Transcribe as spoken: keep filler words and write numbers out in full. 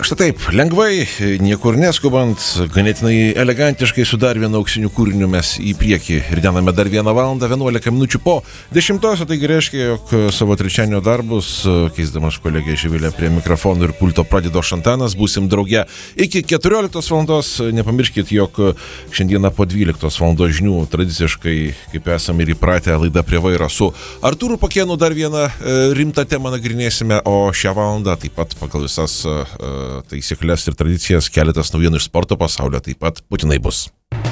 Štai taip, lengvai, niekur neskubant, ganėtinai elegantiškai su dar vienu auksiniu kūriniu mes į priekį ridename dar vieną valandą, vienuolika minučių po dešimtos, taigi reiškia, jog savo trečiadienio darbus, keisdamas kolegę Živilę prie mikrofonų ir pulto pradedo Šantanas, būsim drauge iki keturioliktos valandos. Nepamirškit, jog šiandieną po dvyliktos valandos žinių tradiciškai, kaip esame ir įpratę, laida prie vairo su Artūru Pakėnu dar vieną e, rimtą temą nagrinėsime, o šią valandą taip pat pagal visas e, taisyklės ir tradicijas keletas naujienų iš sporto pasaulio taip pat būtinai bus.